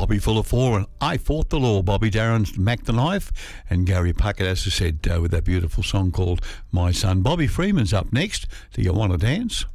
Bobby Fuller 4 and I Fought the Law. Bobby Darin, Mac the Knife, and Gary Puckett, as I said, with that beautiful song called My Son. Bobby Freeman's up next. Do you want to dance?